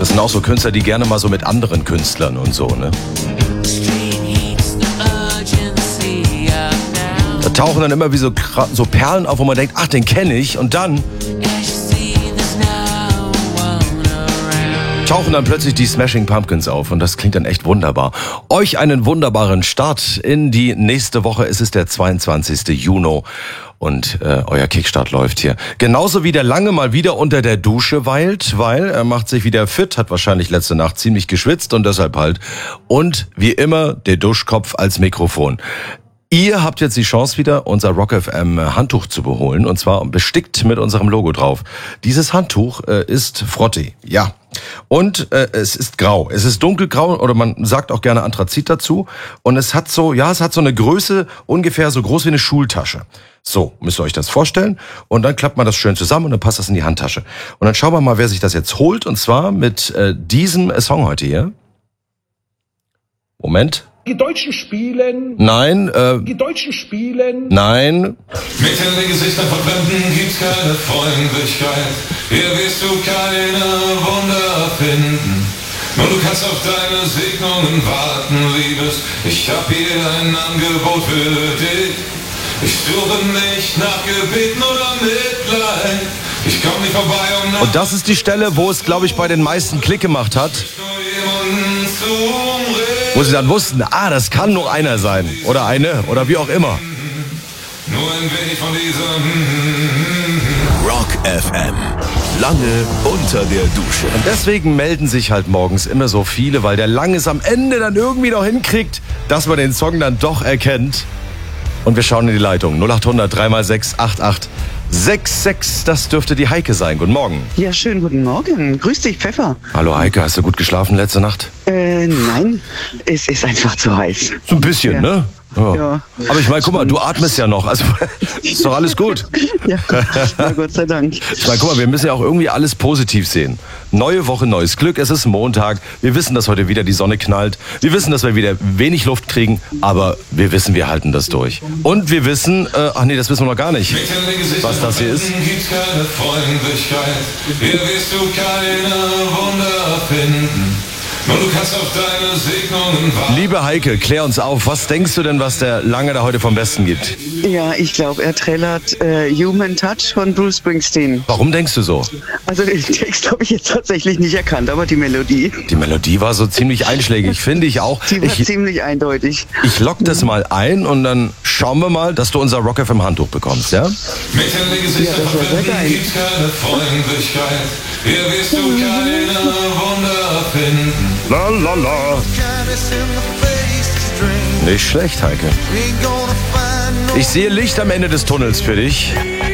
Das sind auch so Künstler, die gerne mal so mit anderen Künstlern und so, ne? Da tauchen dann immer wie so Perlen auf, wo man denkt, ach, den kenne ich. Und dann tauchen dann plötzlich die Smashing Pumpkins auf und das klingt dann echt wunderbar. Euch einen wunderbaren Start in die nächste Woche. Es ist der 22. Juni und euer Kickstart läuft hier. Genauso wie der Lange mal wieder unter der Dusche weilt, weil er macht sich wieder fit, hat wahrscheinlich letzte Nacht ziemlich geschwitzt und deshalb halt. Und wie immer der Duschkopf als Mikrofon. Ihr habt jetzt die Chance wieder, unser Rock FM Handtuch zu beholen und zwar bestickt mit unserem Logo drauf. Dieses Handtuch ist Frottee, ja. Und es ist grau. Es ist dunkelgrau oder man sagt auch gerne Anthrazit dazu. Und es hat so eine Größe ungefähr so groß wie eine Schultasche. So, müsst ihr euch das vorstellen. Und dann klappt man das schön zusammen und dann passt das in die Handtasche. Und dann schauen wir mal, wer sich das jetzt holt. Und zwar mit diesem Song heute hier. Moment. Die Deutschen spielen. Nein. Die Deutschen spielen. Nein. Mit den Gesichtern von Fremden gibt's keine Freundlichkeit. Hier wirst du keine Wunder finden. Nur du kannst auf deine Segnungen warten, Liebes. Ich hab hier ein Angebot für dich. Ich suche nicht nach Gebeten oder Mitleid. Ich komm nicht vorbei, um Und das ist die Stelle, wo es, glaube ich, bei den meisten Klick gemacht hat. Wo sie dann wussten, das kann nur einer sein. Oder eine, oder wie auch immer. Nur ein wenig von diesem Rock FM. Lange unter der Dusche. Und deswegen melden sich halt morgens immer so viele, weil der Lange es am Ende dann irgendwie noch hinkriegt, dass man den Song dann doch erkennt. Und wir schauen in die Leitung. 0800 3x6 8866. Das dürfte die Heike sein. Guten Morgen. Ja, schönen guten Morgen. Grüß dich, Pfeffer. Hallo Heike, hast du gut geschlafen letzte Nacht? Nein, es ist einfach zu heiß. So ein bisschen, Ja. ne? Ja. Aber ich meine, guck mal, du atmest ja noch, also ist doch alles gut. Ja, na Gott sei Dank. Ich meine, guck mal, wir müssen ja auch irgendwie alles positiv sehen. Neue Woche, neues Glück, es ist Montag. Wir wissen, dass heute wieder die Sonne knallt. Wir wissen, dass wir wieder wenig Luft kriegen, aber wir wissen, wir halten das durch. Und wir wissen, das wissen wir noch gar nicht, was das hier ist. Gibt's keine Freundlichkeit. Hier wirst du keine Wunder finden. Nur du kannst auf deine Segnungen warten. Liebe Heike, klär uns auf, was denkst du denn, was der Lange da heute vom Besten gibt? Ja, ich glaube, er trällert Human Touch von Bruce Springsteen. Warum denkst du so? Also den Text habe ich jetzt tatsächlich nicht erkannt, aber die Melodie, Die Melodie war so ziemlich einschlägig, finde ich auch. die war ziemlich eindeutig. Ich lock das mal ein und dann schauen wir mal, dass du unser Rock FM Handtuch bekommst, ja? Mit den Gesichtern Ja, das wär von sehr geil. Fremden gibt's keine Freundlichkeit. Hier wirst du keine Wunder finden. La la la. Nicht schlecht, Heike. Ich sehe Licht am Ende des Tunnels für dich.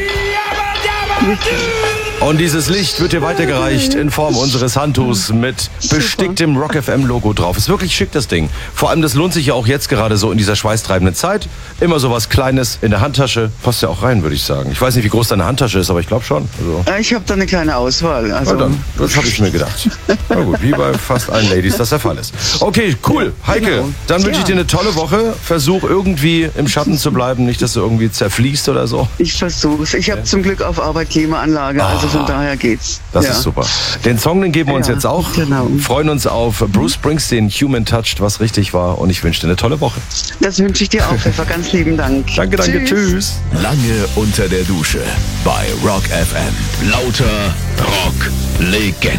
Und dieses Licht wird dir weitergereicht in Form unseres Handtuchs mit besticktem Rock FM Logo drauf. Ist wirklich schick, das Ding. Vor allem, das lohnt sich ja auch jetzt gerade so in dieser schweißtreibenden Zeit. Immer so was Kleines in der Handtasche. Passt ja auch rein, würde ich sagen. Ich weiß nicht, wie groß deine Handtasche ist, aber ich glaube schon. Also, Ich habe da eine kleine Auswahl. Also, dann, das habe ich mir gedacht. Na gut, wie bei fast allen Ladies das der Fall ist. Okay, cool. Heike, Genau. dann wünsche ich dir Ja. eine tolle Woche. Versuch irgendwie im Schatten zu bleiben, nicht, dass du irgendwie zerfließt oder so. ich versuche es. Ich habe zum Glück auf Arbeit Klimaanlage, also von daher geht's. Das ja. ist super. Den Song, den geben wir uns Ja, jetzt auch. genau. Freuen uns auf Bruce Springsteen, Human Touched, was richtig war. Und ich wünsche dir eine tolle Woche. Das wünsche ich dir auch, Pfeffer. Ganz lieben Dank. Danke, tschüss. Lange unter der Dusche bei Rock FM. Lauter Rock Legende.